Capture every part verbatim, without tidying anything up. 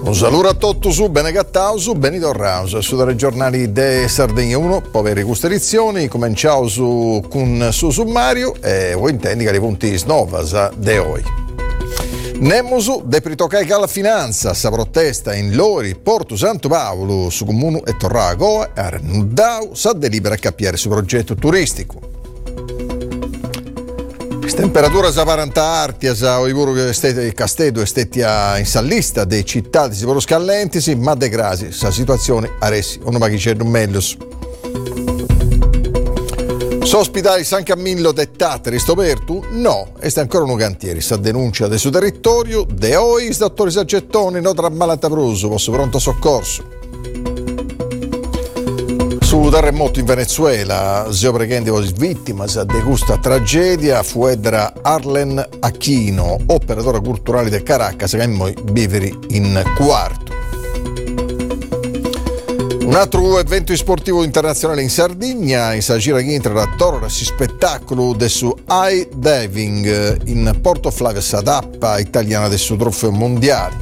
Un saluto a tutti su Bene Cattao, su Benito Raus, su dai giornali de Sardegna uno, poveri queste edizioni, cominciamo su, con su sommario e voi intendi che le punti snovas de oggi. Nemosu de pritocai alla finanza, sa protesta in Lori, Porto Santo Paolo, su Comune e Torra a Goa, e Arnudau sa delibera a capire su progetto turistico. Temperatura sa quaranta arti, sa oivuro che Castedo e stettia in sallista dei città di Siporo Scallentisi, ma de grasi sa situazione aressi, uno ma chi c'è un meglio. Sospitali San Camillo de Tateri stopertu? No, e sta ancora un cantiere, sa denuncia del suo territorio, de ois, dottori Saggettoni, no tra Malatapruso, posso pronto soccorso. Su terremoto in Venezuela, zio preghendi vittima di questa tragedia, fu Edra Arlen Aquino, operatore culturale di Caracas, che noi viveri in quarto. Un altro evento sportivo internazionale in Sardegna, in Sagira Gintra, la torre si spettacolo del suo high diving in Porto Flavia Sadappa, italiana del suo trofeo mondiale.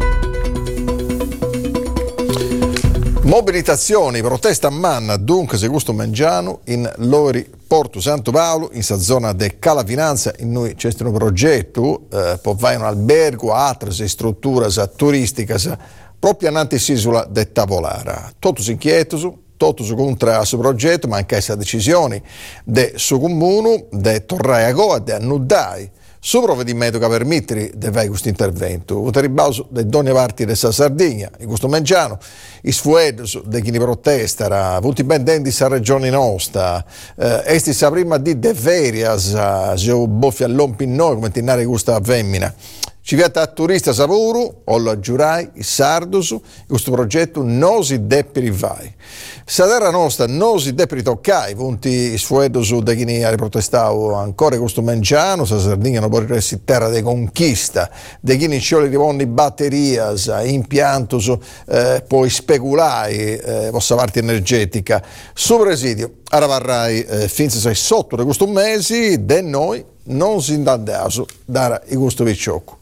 Mobilitazioni, protesta a Manna, dunque se gusto mangiano in Lori, Porto Santo Paolo, in sa zona de Calafinanza, in noi c'è un progetto, eh, poi vai un albergo, altre strutture turistiche, proprio annanti l'isola de Tavolara. Tutti inquietos, tutti contro questo progetto, ma anche questa decisione del suo comune, di tornare a Goa, di annudare. Su provvedimento che permette di fare questo intervento, un ribauso di ogni parte della Sardegna, in questo mangiano, i sfuedos di chi ne protesta, tutti i pendenti della regione nostra, eh, esti sa prima di de ferias, se ho boffi all'ompi in noi, come tinare questa femmina. Ci vieta a turista sapuru, o lo aggiurai, i sardos, questo progetto non si deve rifare. Sa terra nostra non si deve ritoccare, punti sfuedos di chi ne ha protestato ancora questo mangiano, sa Sardegna non può essere terra di conquista, di chi ne ci vuole rivolni batterie, impiantos, eh, poi speculare, eh, vostra parte energetica. Su presidio, ora varrai eh, fin sei sotto di questo mese, de noi non si indandaso dare i gusto picciocco.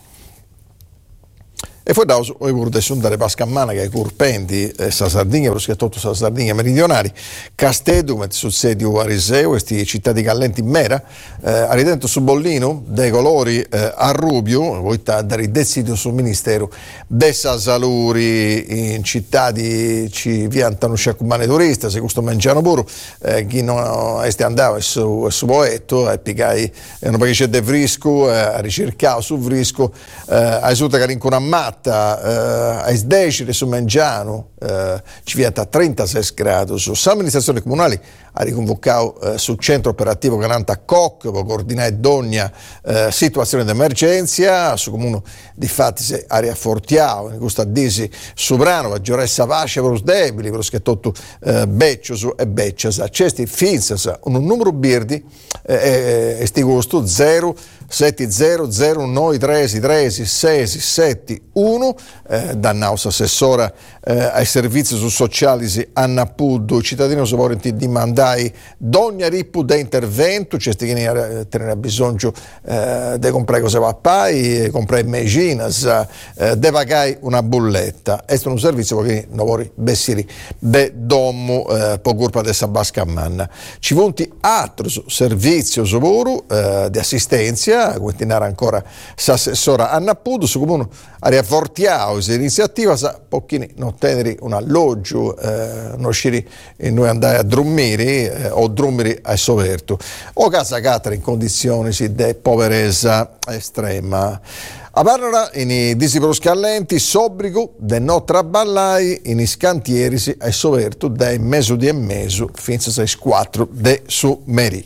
E poi da poi pur adesso andare Pascammana che è curpendi eh, sa Sardegna, perché tutto sa Sardegna meridionali, Castedo, come succedio a Riseo, questi città di Callenti in Mera, eh, aridento su Bollino, dei colori eh, a Rubio, voi dare decidio sul Ministero de Saluri, in città di ci viantano sciacumane turista, se questo mangiano pure, eh, chi non este andava su, su Poetto, e pigai un paese de Frisco, eh, a ricercare su Frisco, eh, a esulta che rincono a Uh, ai decimi su Mangiano uh, ci vieta trentasei gradi su l'amministrazione comunale ha riconvocato uh, sul centro operativo Cananta Coc per coordinare ogni uh, situazione d'emergenza su comune di fatti si ha riaffortiato in questa disi sovrano va gioressa pace per i debili per che tutto uh, beccioso e becciasa c'è finza un numero birdi e eh, sti gusto zero sette zero zero nove tre tre sei sette uno eh, da Naus assessora eh, ai servizi sociali Anna Puddo cittadino sovrenti di mandai d'ogni rippu da intervento c'è chi ne ha bisogno eh, di comprare cose pappai comprare medicinas eh, de pagai una bolletta è un servizio che non vuole bessiri de domo eh, po' colpa de Sabascamanna ci vonti altro servizio sovoro eh, di assistenza continuare ancora s'assessora Anna Puddo su comune a riaffortiamo questa iniziativa sa pochini non tenere un alloggio eh, non uscire e noi andare a drummire eh, o drummere a soverto o casa catra in condizioni sì, di poverezza estrema. A parlare in disipro scallenti sobrigo de no traballai in scantieri a soverto dai meso di e meso fino a sei quattro de su meri.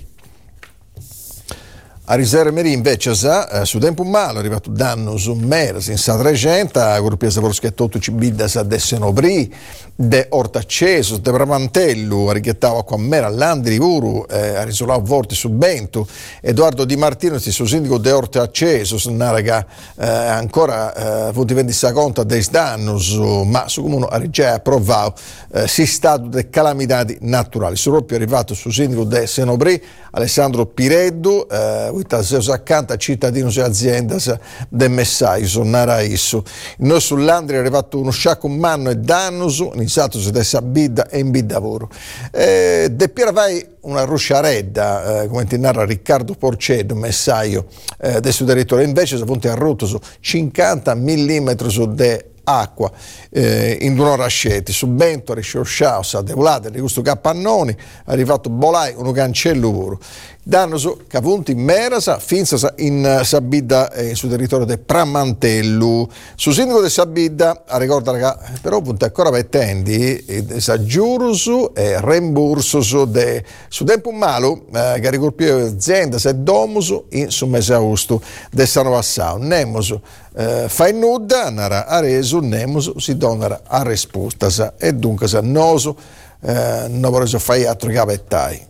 A Riserva Meri invece sa, eh, su tempo malo è arrivato danno su Meras in sa trecento, a Gruppiesa Porschettotto ci bidda sa de Senobri, de Ortacceso, de Bramantello, a righettava qua a Mera, Landri Uru, eh, a risolavo vorti su Bento, Edoardo Di Martino, stesso sindaco de Ortacceso, naraga eh, ancora eh, vuoti vendissa conta dei danni, ma su comune a rigia approvato eh, si stato de calamità naturali. Su proprio è arrivato su sindaco de Senobri, Alessandro Pireddu, eh, questa accanto cittadini e aziende del messaggio su Naraisu. Noi sull'Andria è arrivato uno sciacco un manno e danno su, iniziato su dessa bidda e in bidda lavoro. Eh, de Piera vai una rusciaredda, eh, come ti narra Riccardo Porcedo, messaggio eh, del suo territorio, invece sono venuti a rotto su cinquanta millimetri su de acqua eh, in un'ora sceti su Bento, Risciosciao, Sadeulate, di questo Capannoni, è arrivato Bolai, uno cancello puro. Danno su cavunti in Merasa, finza in Sabidda e sul territorio del Pramantello. Su sindaco di Sabidda, ricorda che però punta ancora vettendi, sa giurusu e rembursusu de su tempo malo, eh, che ricorpio azienda se domusu in su mese augusto de Sano Vassao. Nemusu eh, fa in nuda, nara aresu, nemusu si donara a respusta e dunque sa noso eh, non vorrei fare altro che vettai.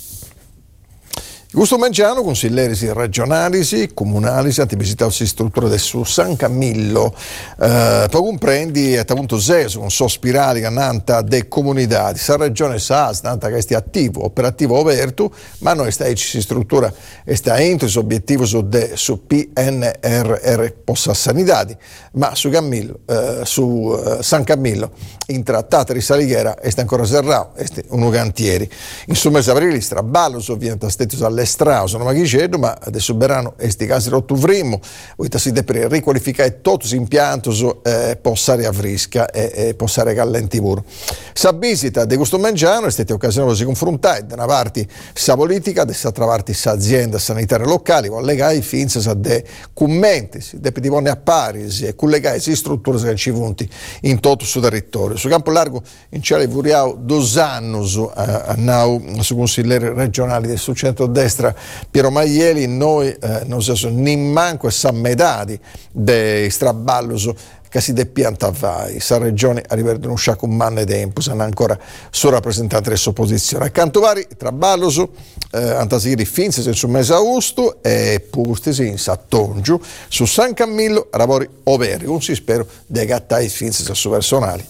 Gusto Mangiano, consiglieri regionali, comunali, anti visitati strutture del su San Camillo, eh, poi comprendi a punto seso con sospirali che nanta de comunità, sa regione sa nanta che stia attivo, operativo aperto, ma noi sta ci si struttura e sta entro su obiettivo su de su P N R R possa sanitati, ma su Camillo, eh, su eh, San Camillo in trattata di Salighera e sta ancora serrato, e uno cantieri. Insomma, saprili straballo sovvienta stesso alle strade, sono maghicedo, ma adesso verranno questi casi rotto vrimo, poi si deve riqualificare tutto l'impianto su eh, Possare a Frisca e, e Possare Callenti puro. Sa visita di questo Mangiano è stata occasione per si confrontare da una parte sa politica, dall'altra parte sa azienda sanitaria locali, collegare finza sa de commenti, si deve divone a pari e collegare si strutture che ci punti in tutto il suo territorio. Su campo largo in Ciale Vuriao dos anni su, a, a Nau, su consiglieri regionali del suo centro-destra Piero Maieli, noi eh, non siamo neanche a metà dei straballos che si de pianta vai. Sa regione a livello di uno sciacco un manne tempo, sono ancora solo rappresentanti dell'opposizione. Accanto vari, traballos, eh, antasiri finzi su mese augusto e pustisi in Sattongiu, su San Camillo, lavori overi, un si spero dei gattai finzi su personali.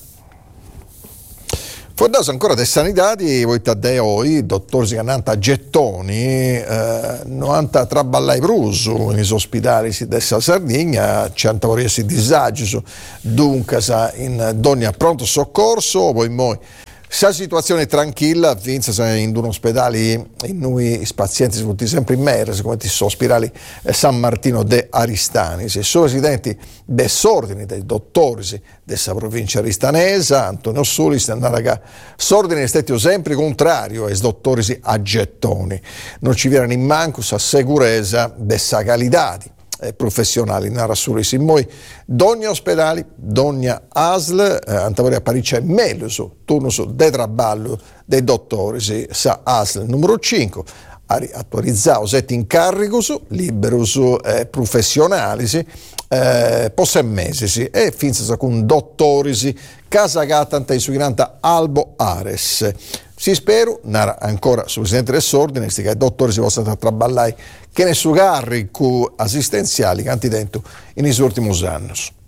Fordaso ancora dei sanitati, voi tadde oi, dottor Sigananta Gettoni, eh, novanta traballai brusu in ospedali dessa Sardegna, cento vorresti disagi, dunque in dogna pronto soccorso, poi moi. Sa situazione tranquilla, vince in un ospedale in noi i pazienti sono sempre in merda, come ti so, ospedali San Martino de Aristani, se sono residenti dei sordini dei dottori della provincia aristanesa, Antonio Solis, andare sordini è stato sempre contrario ai dottori a Gettoni, non ci viene in manco sa sicurezza dessa qualità professionali, narra solo i simmoi, d'ogni ospedali, d'ogni A S L, eh, antavoria Pariccia meglio su, turno su de traballo dei dottori, si, sa A S L numero cinque, attualizzato sette incarico su, libero su eh, professionali, si, eh, posse mesi, si, e finza con dottori, si, casa gatta su granta Albo Ares. Si spero, narra ancora sul presidente dell'ordine, che i dottori si possano traballare che ne su carico assistenziali che hanno dentro in questi ultimi anni.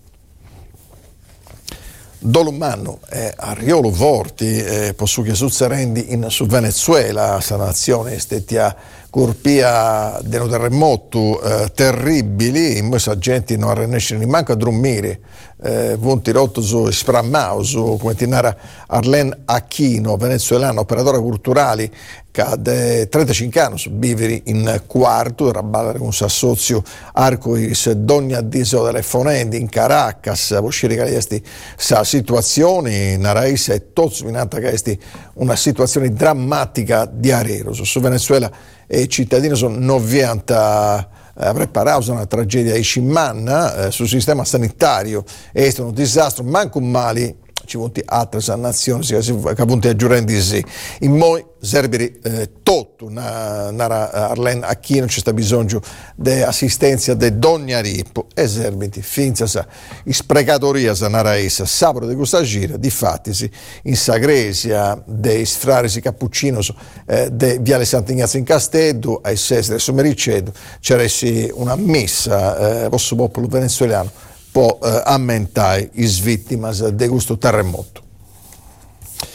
Dolumano eh, a Riolo Vorti, eh, posso che succerendi in su Venezuela, questa nazione stetia colpia di un terremoto eh, terribili, in questa gente non arrenesce neanche a dormire, eh, vonti rotto su sprammao, su come ti narra Arlen Aquino, venezuelano, operatore culturale, che ha trentacinque anni, vive in quarto, raballare con suo socio Arcois Dogna Diso delle Fonendi in Caracas, a uscire che questa sa situazione, Naraisa e tutto minata che è una situazione drammatica di Arero, su Venezuela e i cittadini sono novanta eh, preparato una tragedia di Cimmanna eh, sul sistema sanitario è un disastro, manco mali ci vuole altre nazioni che appunto aggiurendo sì. In moi serve eh, tutto, nara Arlen Aquino c'è bisogno di assistenza di Dogna Rippo e serve finza sa sprecatoria sa nara essa sabato di questa gira di fatti in Sagresia dei frari cappuccinos eh, de Viale Sant'Ignazio in Castello ai sesti del Somericedo c'era una messa eh, posso popolo venezuelano può eh, ammentare i vittime di questo terremoto.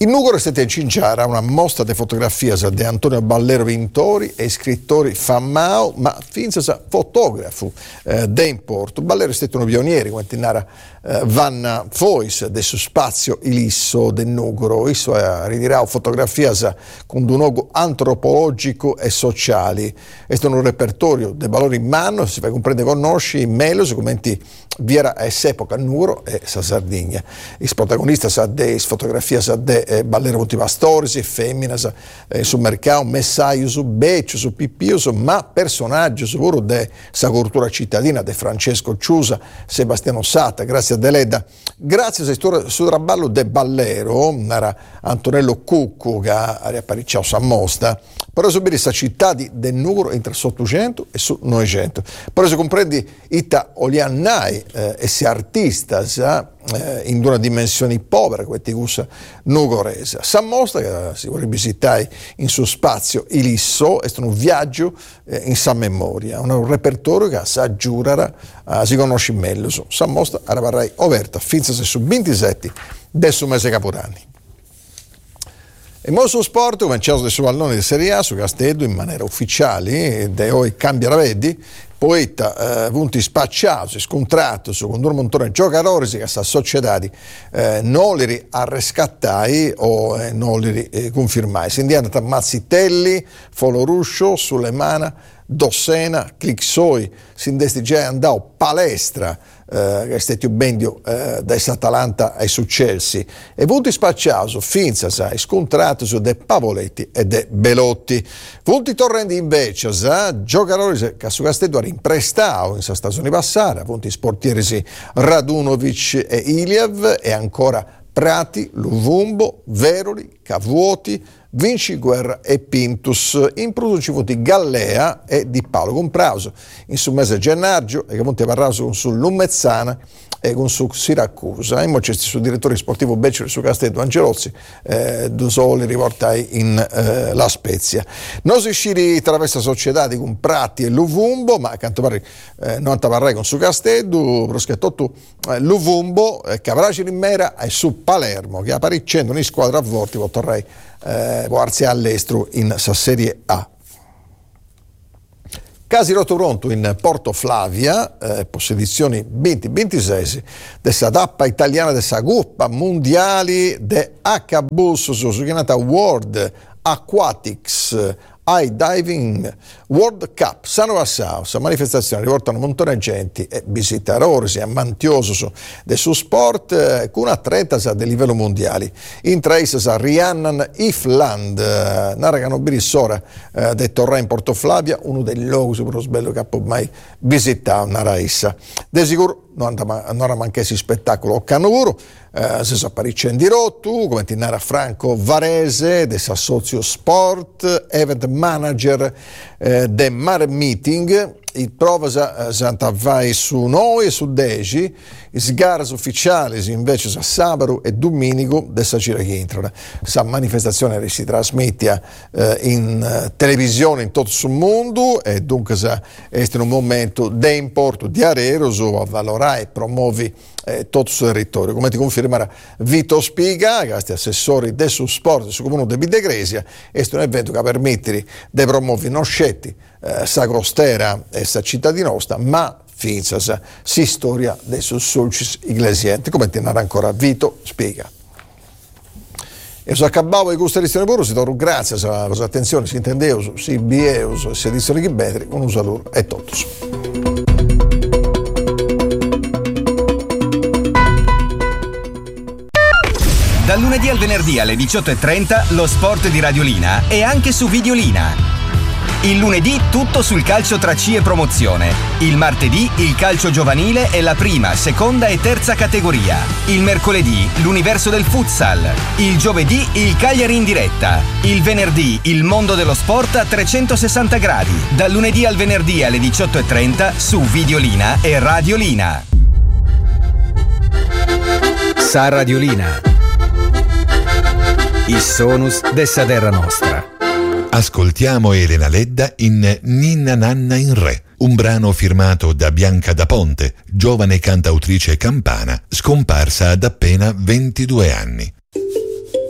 In Nugoro è stata incinciata una mostra di fotografie di Antonio Ballero Vintori e scrittori famao, ma finza fotografo eh, de importo. Ballero è stato un pioniere, quando nara eh, Vanna Fois del suo spazio ilisso del Nugoro. Isso ha ritirato fotografie con un luogo antropologico e sociali. È stato un repertorio di valori in mano, si fa comprendere conosci meglio come viera a epoca Nugoro e sa Sardegna. I protagonisti sa de fotografie sa de eh, Ballero con pastori, femmine eh, sul mercato, messaggio su beccio, su pipio, ma personaggi su pure de sa cultura cittadina de Francesco Ciusa, Sebastiano Sata, grazie a Deleda, grazie a storia su traballo de Ballero, era Antonello Cucco che ha riapparicciato sa mostra, per subire questa città di del Nugoro entre ottocento e su novecento. Per se comprendi ita oliannai eh, e si artista sa, eh, in una dimensione povera, questi gusta nugorese. Sa mostra che si vuole visitare in suo spazio ilisso, è stato un viaggio eh, in sa memoria, un repertorio che sa giurara, eh, si conosce meglio. Sa mostra arriverà aperta fino a su ventisette del suo mese Capodanni. E mo su sport, cominciato su pallone di Serie A, su Castello in maniera ufficiale, da oggi cambia la vedi, poeta, eh, punti spacciati, scontrato, su con un montone di giocatori che sta società eh, non li arrescattai o eh, non li eh, confermai. Si indiana tra Mazzitelli, Foloruscio, Sulemana, Dossena, Clixoi, si indesti già andò palestra, eh, che è stato bendio eh, da Atalanta e su Chelsea, e punti spacciati, finza sai, scontrato su De Pavoletti e De Belotti. Punti torrendi invece, sa, giocatori che su Castello hanno imprestato in stagione passata, punti sportieri sì, Radunovic e Iliev, e ancora Prati, Luvumbo, Veroli, Cavuoti, Vinci Guerra e Pintus. In producivuti Gallea e Di Paolo Comprauso in su mese gennaio e che monte parlato con su Lumezzana e con su Siracusa. E c'è su direttore sportivo Beccioli su Castello Angelozzi, eh, due soli riportai in eh, La Spezia. Non si uscì attraverso la società di con Prati e Luvumbo, ma canto pare eh, non parrai con su Castello, proschettotto eh, Luvumbo, eh, Cavraci Rimera e su Palermo, che apparicendo in squadra a vorti, vorrei Eh, Boarsi all'estero in sa Serie A. Casino Toronto in Porto Flavia, eh, possedizioni venti ventisei dessa tappa italiana dessa Coppa Mondiali de H Bus su chiamata World Aquatics High Diving World Cup. Sanno passato, questa manifestazione riportano un montone di gente e visitatori, si ammantioso del suo sport, eh, con atleta del livello mondiale. In trace sa Rhiannon Ifland, eh, narra che non sora eh, del Torre in Porto Flavia, uno dei luoghi super bello che ho mai visitato, narra essa. De sicuro non era manchesi spettacolo canuro, eh, si apparisce in dirotto, come ti narra Franco Varese, del Sazio Sport, event manager eh, de Mare Meeting. Il prova eh, Santa vai su noi e su Deci, i sgare ufficiali invece sa sabato e domenico dessa Cira che entra. Questa manifestazione si trasmette eh, in eh, televisione in tutto il mondo e dunque sa, è un momento di importo di aereo su a valorare e promuovi eh, tutto il territorio. Come ti confermerà Vito Spiga, che è assessore del suo sport su comune di Videgresia, è un evento che permette di promuovere non scetti eh, sa Crostera e sa città di nostra, ma finza sa si storia dei suoi soci iglesienti, come ti narra ancora Vito Spiga. E se accabavo di questa edizione pure, si torno grazie a la vostra attenzione, si intendeu, si bieu, si edizione che betri, un saluto e tutto. Dal lunedì al venerdì alle diciotto e trenta lo sport di Radiolina e anche su Videolina. Il lunedì tutto sul calcio tra C e promozione. Il martedì il calcio giovanile e la prima, seconda e terza categoria. Il mercoledì l'universo del futsal. Il giovedì il Cagliari in diretta. Il venerdì il mondo dello sport a trecentosessanta gradi. Dal lunedì al venerdì alle diciotto e trenta su Videolina e Radiolina. Sa Radiolina. Il sonus dessa terra nostra. Ascoltiamo Elena Ledda in Ninna Nanna in Re, un brano firmato da Bianca da Ponte, giovane cantautrice campana, scomparsa ad appena ventidue anni.